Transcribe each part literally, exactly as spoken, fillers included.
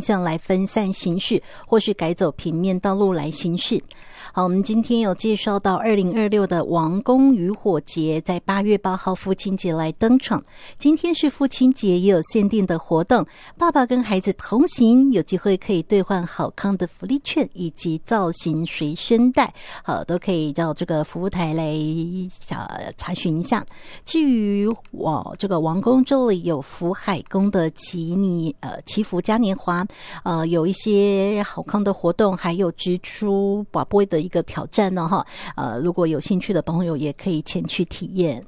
向来分散行驶，或是改走平面道路来行驶。好，我们今天有介绍到二零二六的王宫渔火节在八月八号父亲节来登场。今天是父亲节，也有限定的活动，爸爸跟孩子同行，有机会可以兑换好康的福利券以及造型随身带，好，都可以到这个服务台来查询一下。至于我这个王宫这里有福海宫的祈年呃祈福嘉年华，呃有一些好康的活动，还有支出宝贝的一个挑战呢哈，呃，如果有兴趣的朋友也可以前去体验。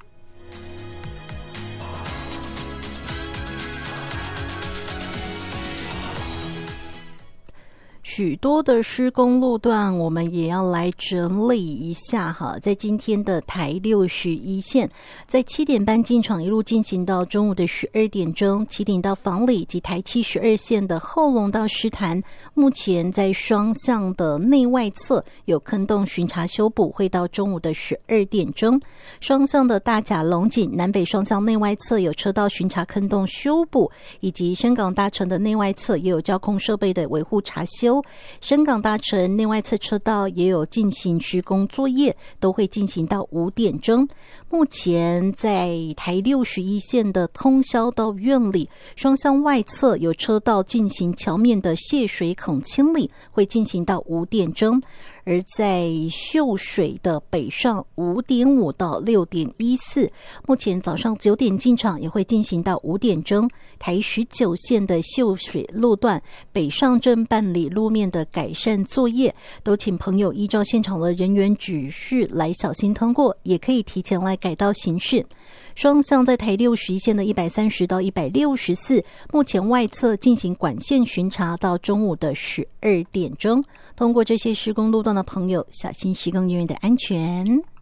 许多的施工路段我们也要来整理一下哈，在今天的台六十一线，在七点半进场一路进行到中午的十二点钟，起点到房里及台七十二线的后龙到石潭，目前在双向的内外侧有坑洞巡查修补，会到中午的十二点钟。双向的大甲龙井南北双向内外侧有车道巡查坑洞修补，以及深港大城的内外侧也有交控设备的维护查修。深港大城内外侧车道也有进行施工作业，都会进行到五点钟。目前在台六十一线的通霄到苑里双向外侧有车道进行桥面的泄水孔清理，会进行到五点钟。而在秀水的北上五点五到六点一四，目前早上九点进场，也会进行到五点钟。台十九线的秀水路段北上正办理路面的改善作业，都请朋友依照现场的人员指示来小心通过，也可以提前来改道行驶。双向在台六十一线的一百三十到一百六十四，目前外侧进行管线巡查到中午的十二点钟。通过这些施工路段的朋友，小心施工人员的安全。